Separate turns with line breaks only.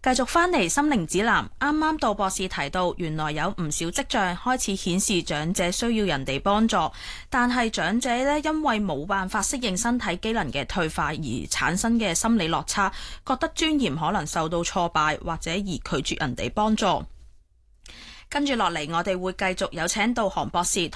繼續返嚟心靈指南，啱啱杜博士提到，原來有唔少跡象開始顯示長者需要人哋幫助，但係長者呢，因為冇辦法適應身體機能嘅退化而產生嘅心理落差，覺得尊嚴可能受到挫敗，或者而拒絕人哋幫助。跟住落嚟，我哋會繼續有請到韓博士